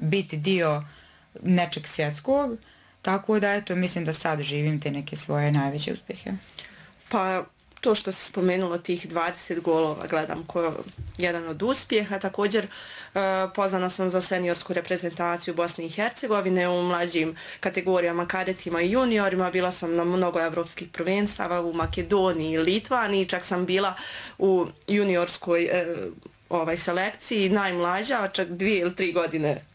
biti dio nečeg svjetskog, tako da eto, mislim da sad živim te neke svoje najveće uspjehe. Pa to što se spomenulo tih 20 golova gledam kao jedan od uspjeha. Također pozvana sam za seniorsku reprezentaciju Bosne i Hercegovine u mlađim kategorijama kadetima i juniorima. Bila sam na mnogo evropskih prvenstava u Makedoniji i Litvaniji. Čak sam bila u juniorskoj selekciji najmlađa, čak 2 ili 3 godine